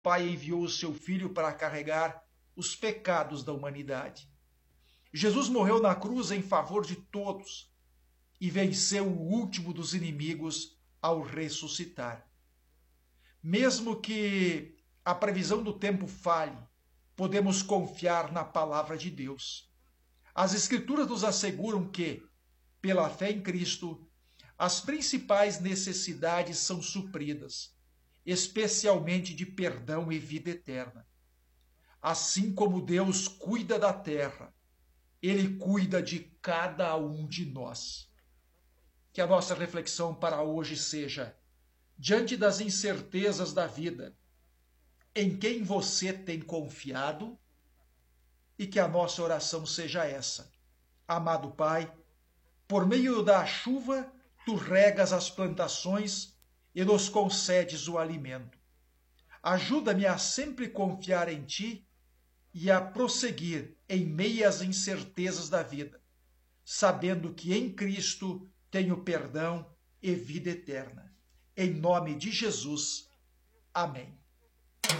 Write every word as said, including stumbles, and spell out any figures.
Pai enviou o seu Filho para carregar os pecados da humanidade. Jesus morreu na cruz em favor de todos e venceu o último dos inimigos ao ressuscitar. Mesmo que a previsão do tempo falhe, podemos confiar na palavra de Deus. As Escrituras nos asseguram que, pela fé em Cristo, as principais necessidades são supridas, especialmente de perdão e vida eterna. Assim como Deus cuida da terra, Ele cuida de cada um de nós. Que a nossa reflexão para hoje seja: diante das incertezas da vida, em quem você tem confiado? E que a nossa oração seja essa: amado Pai, por meio da chuva, tu regas as plantações e nos concedes o alimento. Ajuda-me a sempre confiar em ti e a prosseguir em meio às incertezas da vida, sabendo que em Cristo tenho perdão e vida eterna. Em nome de Jesus. Amém.